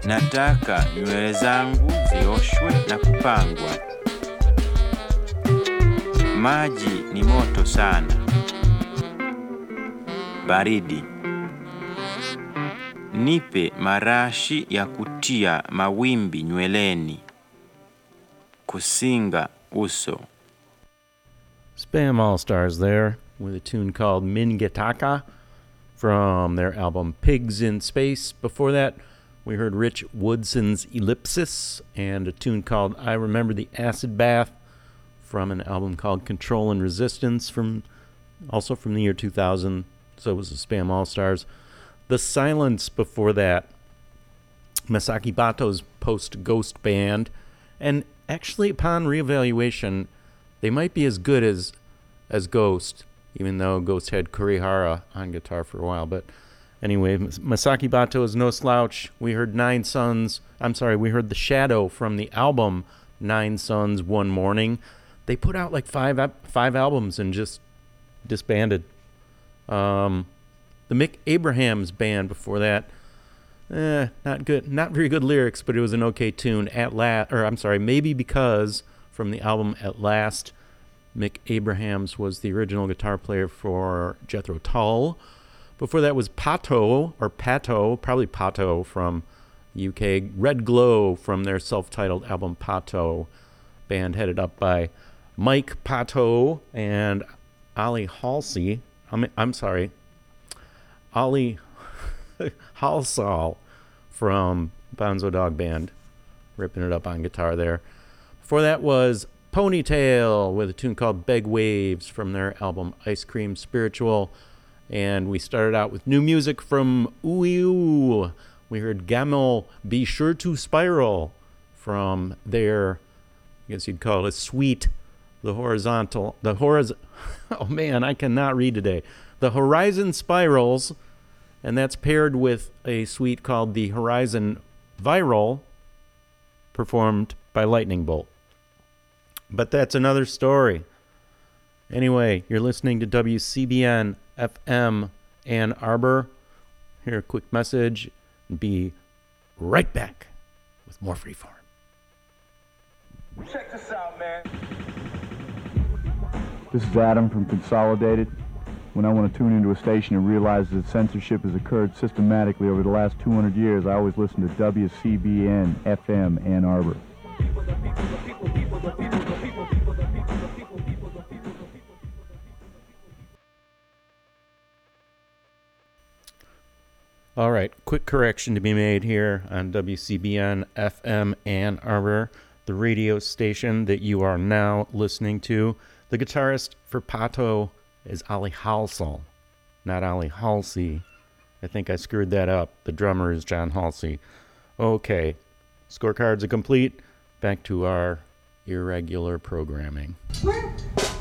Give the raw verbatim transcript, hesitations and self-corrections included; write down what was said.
Nataka nywele zangu zioshwe na kupangwa. Maji ni moto sana. Baridi. Nipe marashi ya kutia mawimbi nyweleni. Kusinga uso. Spam All-Stars there with a tune called Mingetaka from their album Pigs in Space. Before that, we heard Rich Woodson's Ellipsis and a tune called I Remember the Acid Bath from an album called Control and Resistance, from also from the year two thousand. So it was the Spam All-Stars. The Silence before that, Masaki Bato's post-Ghost band. And actually, upon reevaluation, they might be as good as as Ghost, even though Ghost had Kurihara on guitar for a while. But anyway, Masaki Bato is no slouch. We heard Nine Suns. I'm sorry, we heard The Shadow from the album Nine Suns One Morning. They put out like five five albums and just disbanded. Um, the Mick Abrahams band before that, eh, not good, not very good lyrics, but it was an okay tune. At last, or I'm sorry, Maybe Because from the album At Last. Mick Abrahams was the original guitar player for Jethro Tull. Before that was Pato, or Pato, probably Pato from U K. Red Glow from their self-titled album Pato, band headed up by Mike Pato and Ali Halsey. I'm, I'm sorry, Ali Halsall from Bonzo Dog Band, ripping it up on guitar there. Before that was Ponytail with a tune called Beg Waves from their album Ice Cream Spiritual. And we started out with new music from Ooh. We heard Gamel Be Sure to Spiral from their, I guess you'd call it a suite, the horizontal, the horiz. Oh man, I cannot read today. The Horizon Spirals, and that's paired with a suite called the Horizon Viral, performed by Lightning Bolt. But that's another story. Anyway, you're listening to W C B N F M Ann Arbor. Here, a quick message. Be right back with more Freeform. Check this out, man. This is Adam from Consolidated. When I want to tune into a station and realize that censorship has occurred systematically over the last two hundred years, I always listen to W C B N F M Ann Arbor. All right, quick correction to be made here on W C B N F M Ann Arbor, the radio station that you are now listening to. The guitarist for Pato is Ali Halsall, not Ali Halsey. I think I screwed that up. The drummer is John Halsey. Okay, scorecards are complete. Back to our irregular programming.